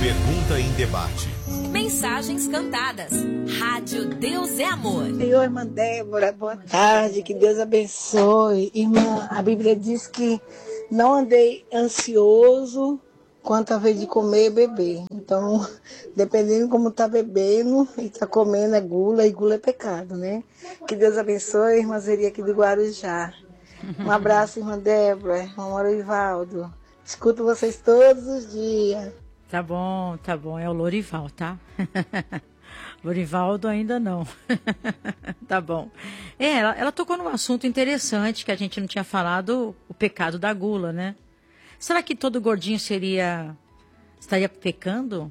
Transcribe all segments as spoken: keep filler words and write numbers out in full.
Pergunta em debate. Mensagens cantadas. Rádio Deus é Amor. Senhor, irmã Débora, boa tarde, que Deus abençoe. Irmã, a Bíblia diz que não andei ansioso quanto a vez de comer e beber. Então, dependendo como está bebendo e está comendo é gula, e gula é pecado, né? Que Deus abençoe, irmã Zeri aqui do Guarujá. Um abraço, irmã Débora, irmão Lorivaldo. Escuto vocês todos os dias. Tá bom, tá bom. É o Lorival, tá? Lorivaldo ainda não. Tá bom. É, ela, ela tocou num assunto interessante que a gente não tinha falado, o pecado da gula, né? Será que todo gordinho seria... estaria pecando?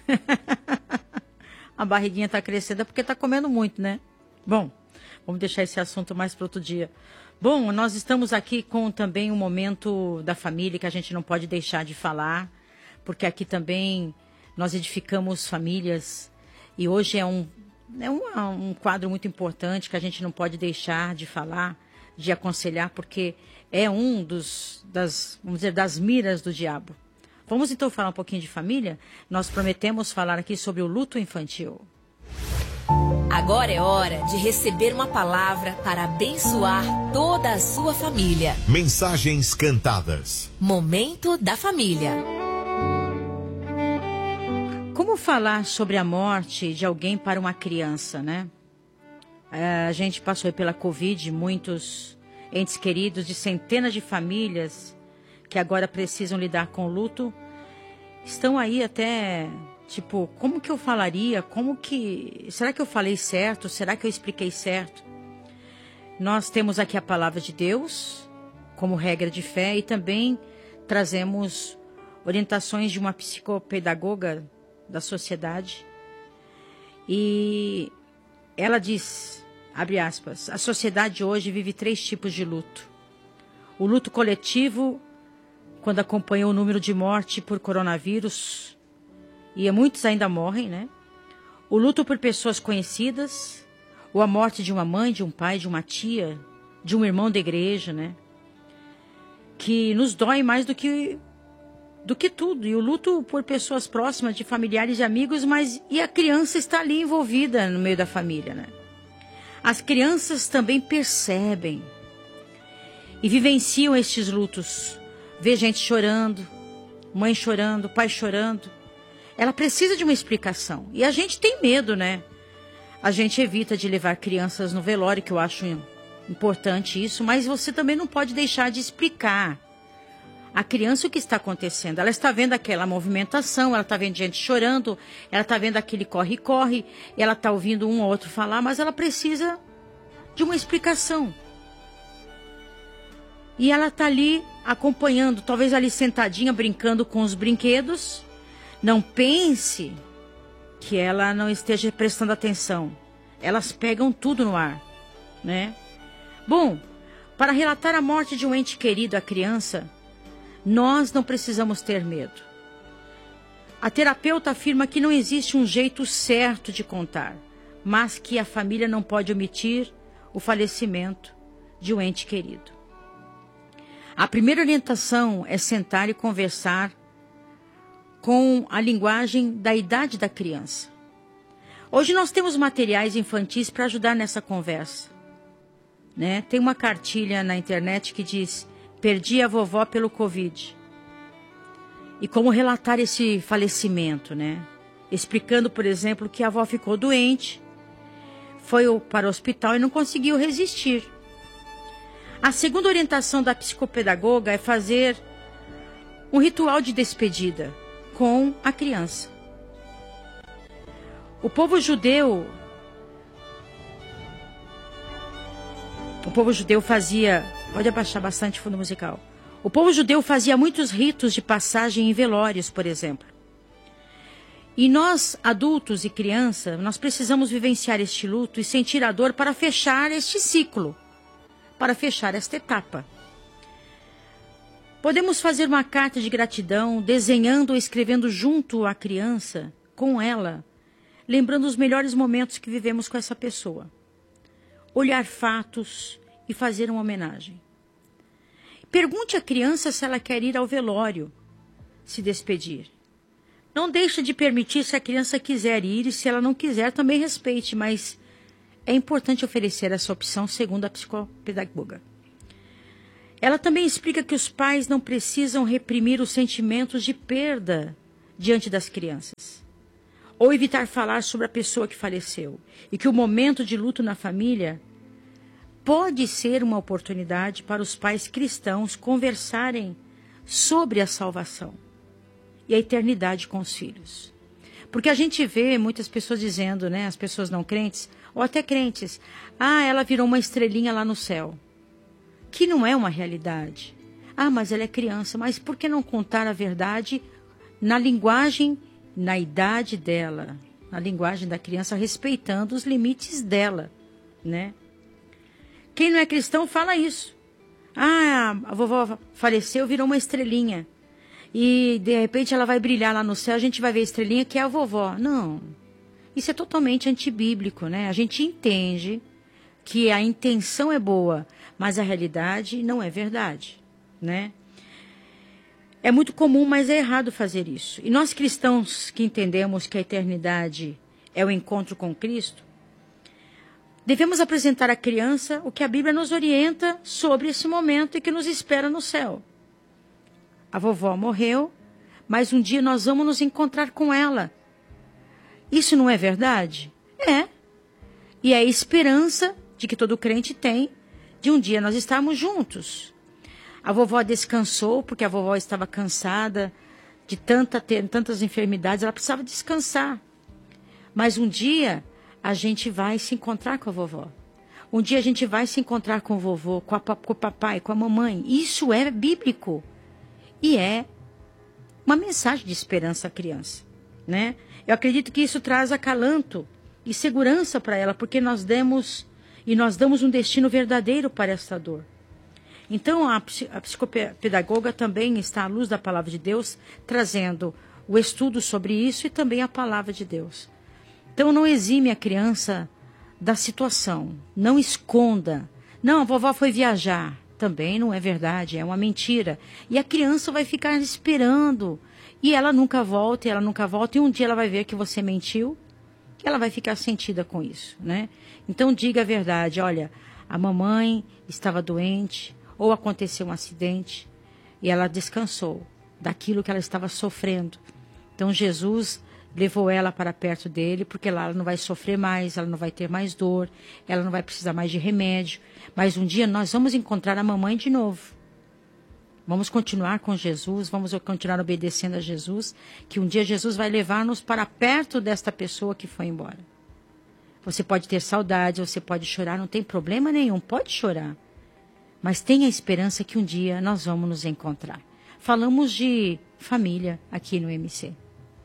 A barriguinha tá crescendo porque tá comendo muito, né? Bom, vamos deixar esse assunto mais para outro dia. Bom, nós estamos aqui com também um momento da família que a gente não pode deixar de falar, porque aqui também nós edificamos famílias e hoje é um, é um, um quadro muito importante que a gente não pode deixar de falar, de aconselhar, porque é um dos, das, vamos dizer, das miras do diabo. Vamos então falar um pouquinho de família? Nós prometemos falar aqui sobre o luto infantil. Agora é hora de receber uma palavra para abençoar toda a sua família. Mensagens cantadas. Momento da família. Como falar sobre a morte de alguém para uma criança, né? A gente passou pela Covid, muitos entes queridos de centenas de famílias que agora precisam lidar com o luto, estão aí até, tipo, como que eu falaria? Como que... Será que eu falei certo? Será que eu expliquei certo? Nós temos aqui a palavra de Deus como regra de fé e também trazemos orientações de uma psicopedagoga da sociedade. E ela diz, abre aspas, a sociedade hoje vive três tipos de luto. O luto coletivo, quando acompanha o número de morte por coronavírus, e muitos ainda morrem, né? O luto por pessoas conhecidas, ou a morte de uma mãe, de um pai, de uma tia, de um irmão da igreja, né? Que nos dói mais do que, do que tudo. E o luto por pessoas próximas, de familiares e amigos, mas e a criança está ali envolvida no meio da família, né? As crianças também percebem e vivenciam estes lutos. Vê gente chorando, mãe chorando, pai chorando. Ela precisa de uma explicação. E a gente tem medo, né? A gente evita de levar crianças no velório, que eu acho importante isso, mas você também não pode deixar de explicar a criança o que está acontecendo. Ela está vendo aquela movimentação, ela está vendo gente chorando, ela está vendo aquele corre-corre, ela está ouvindo um ou outro falar, mas ela precisa de uma explicação. E ela está ali acompanhando, talvez ali sentadinha, brincando com os brinquedos. Não pense que ela não esteja prestando atenção. Elas pegam tudo no ar, né? Bom, para relatar a morte de um ente querido à criança, nós não precisamos ter medo. A terapeuta afirma que não existe um jeito certo de contar, mas que a família não pode omitir o falecimento de um ente querido. A primeira orientação é sentar e conversar com a linguagem da idade da criança. Hoje nós temos materiais infantis para ajudar nessa conversa, né? Tem uma cartilha na internet que diz: perdi a vovó pelo Covid. E como relatar esse falecimento, né? Explicando, por exemplo, que a avó ficou doente, foi para o hospital e não conseguiu resistir. A segunda orientação da psicopedagoga é fazer um ritual de despedida com a criança. O povo judeu, o povo judeu fazia, pode abaixar bastante o fundo musical. O povo judeu fazia muitos ritos de passagem em velórios, por exemplo. E nós, adultos e crianças, nós precisamos vivenciar este luto e sentir a dor para fechar este ciclo, para fechar esta etapa. Podemos fazer uma carta de gratidão, desenhando ou escrevendo junto à criança, com ela, lembrando os melhores momentos que vivemos com essa pessoa. Olhar fatos e fazer uma homenagem. Pergunte à criança se ela quer ir ao velório, se despedir. Não deixa de permitir se a criança quiser ir e se ela não quiser, também respeite, mas é importante oferecer essa opção segundo a psicopedagoga. Ela também explica que os pais não precisam reprimir os sentimentos de perda diante das crianças, ou evitar falar sobre a pessoa que faleceu, e que o momento de luto na família pode ser uma oportunidade para os pais cristãos conversarem sobre a salvação e a eternidade com os filhos. Porque a gente vê muitas pessoas dizendo, né, as pessoas não crentes, ou até crentes, ah, ela virou uma estrelinha lá no céu. Que não é uma realidade. Ah, mas ela é criança. Mas por que não contar a verdade na linguagem, na idade dela, na linguagem da criança, respeitando os limites dela, né? Quem não é cristão fala isso. Ah, a vovó faleceu, virou uma estrelinha. E, de repente, ela vai brilhar lá no céu, a gente vai ver a estrelinha que é a vovó. Não. Isso é totalmente antibíblico, né? A gente entende que a intenção é boa, mas a realidade não é verdade, né? É muito comum, mas é errado fazer isso. E nós cristãos que entendemos que a eternidade é o encontro com Cristo, devemos apresentar à criança o que a Bíblia nos orienta sobre esse momento e que nos espera no céu. A vovó morreu, mas um dia nós vamos nos encontrar com ela. Isso não é verdade? É. E é a esperança de que todo crente tem de um dia nós estarmos juntos. A vovó descansou porque a vovó estava cansada de tanta, ter, tantas enfermidades, ela precisava descansar. Mas um dia a gente vai se encontrar com a vovó. Um dia a gente vai se encontrar com o vovô, com, a, com o papai, com a mamãe. Isso é bíblico. E é uma mensagem de esperança à criança, né? Eu acredito que isso traz acalanto e segurança para ela, porque nós demos e nós damos um destino verdadeiro para essa dor. Então, a, a psicopedagoga também está à luz da palavra de Deus, trazendo o estudo sobre isso e também a palavra de Deus. Então, não exime a criança da situação, não esconda. Não, a vovó foi viajar. Também não é verdade, é uma mentira. E a criança vai ficar esperando. E ela nunca volta, e ela nunca volta. E um dia ela vai ver que você mentiu. E ela vai ficar sentida com isso, né? Então diga a verdade. Olha, a mamãe estava doente, ou aconteceu um acidente, e ela descansou daquilo que ela estava sofrendo. Então Jesus levou ela para perto dele, porque lá ela não vai sofrer mais, ela não vai ter mais dor, ela não vai precisar mais de remédio. Mas um dia nós vamos encontrar a mamãe de novo. Vamos continuar com Jesus, vamos continuar obedecendo a Jesus, que um dia Jesus vai levar-nos para perto desta pessoa que foi embora. Você pode ter saudade, você pode chorar, não tem problema nenhum, pode chorar. Mas tenha a esperança que um dia nós vamos nos encontrar. Falamos de família aqui no M C.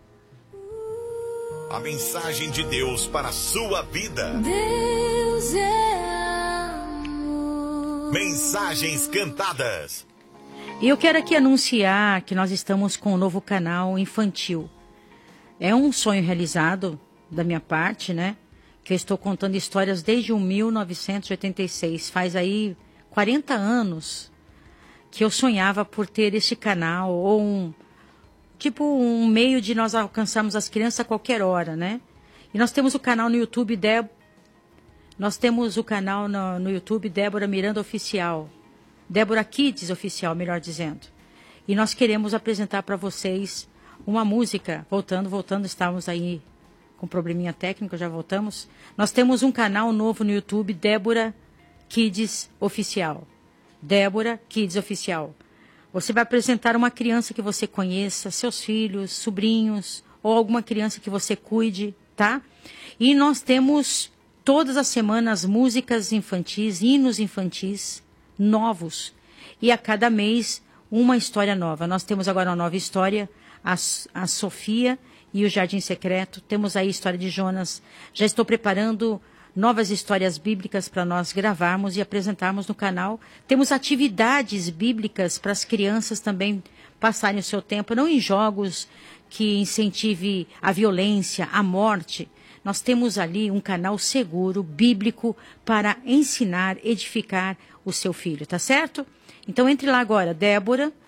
A mensagem de Deus para a sua vida. Deus é amor. Mensagens cantadas. E eu quero aqui anunciar que nós estamos com um novo canal infantil. É um sonho realizado da minha parte, né? Que eu estou contando histórias desde mil novecentos e oitenta e seis. Faz aí quarenta anos que eu sonhava por ter este canal ou um... tipo um meio de nós alcançarmos as crianças a qualquer hora, né? E nós temos o canal no YouTube, Deb... nós temos o canal no, no YouTube Débora Miranda Oficial. Débora Kids Oficial, melhor dizendo. E nós queremos apresentar para vocês uma música. Voltando, voltando, estávamos aí com probleminha técnico, já voltamos. Nós temos um canal novo no YouTube, Débora Kids Oficial. Débora Kids Oficial. Você vai apresentar uma criança que você conheça, seus filhos, sobrinhos, ou alguma criança que você cuide, tá? E nós temos todas as semanas músicas infantis, hinos infantis novos. E a cada mês uma história nova. Nós temos agora uma nova história, a, a Sofia e o Jardim Secreto. Temos aí a história de Jonas. Já estou preparando novas histórias bíblicas para nós gravarmos e apresentarmos no canal. Temos atividades bíblicas para as crianças também passarem o seu tempo, não em jogos que incentive a violência, a morte. Nós temos ali um canal seguro, bíblico, para ensinar, edificar o seu filho, tá certo? Então entre lá agora, Débora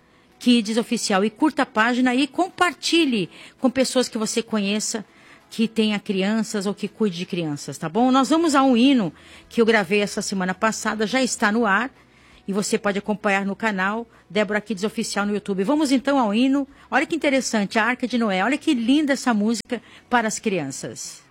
Kids Oficial. E curta a página e compartilhe com pessoas que você conheça, que tenha crianças ou que cuide de crianças, tá bom? Nós vamos a um hino que eu gravei essa semana passada, já está no ar. E você pode acompanhar no canal Débora Kids Oficial no YouTube. Vamos então ao hino. Olha que interessante, a Arca de Noé. Olha que linda essa música para as crianças.